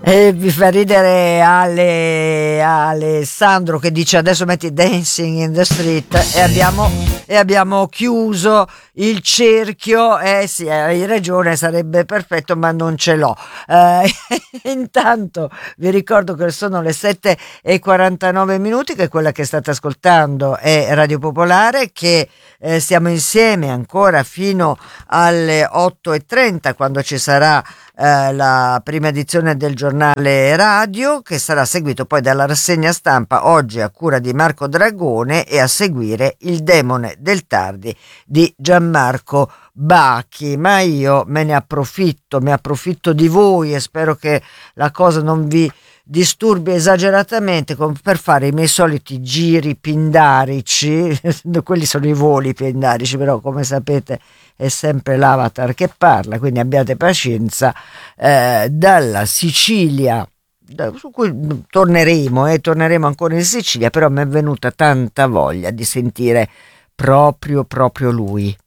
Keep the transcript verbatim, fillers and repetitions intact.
E vi fa ridere Ale, Alessandro che dice adesso metti Dancing in the Street e abbiamo, e abbiamo chiuso il cerchio. Eh sì, hai ragione, sarebbe perfetto ma non ce l'ho. Eh, intanto vi ricordo che sono le sette e quarantanove minuti, che quella che state ascoltando è Radio Popolare, che eh, stiamo insieme ancora fino alle otto e trenta, quando ci sarà Eh, la prima edizione del giornale radio, che sarà seguito poi dalla rassegna stampa oggi a cura di Marco Dragone, e a seguire Il demone del tardi di Gianmarco Bacchi. Ma io me ne approfitto, mi approfitto di voi e spero che la cosa non vi disturbi esageratamente per fare i miei soliti giri pindarici. Quelli sono i voli pindarici, però come sapete è sempre l'avatar che parla, quindi abbiate pazienza. Eh, dalla Sicilia, da, su cui torneremo e eh, torneremo ancora in Sicilia, però mi è venuta tanta voglia di sentire proprio proprio lui,